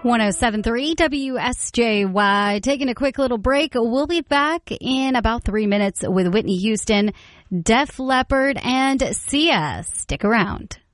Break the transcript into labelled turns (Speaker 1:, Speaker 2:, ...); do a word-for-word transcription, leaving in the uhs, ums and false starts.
Speaker 1: one oh seven point three W S J Y. Taking a quick little break. We'll be back in about three minutes with Whitney Houston, Def Leppard, and Sia. Stick around.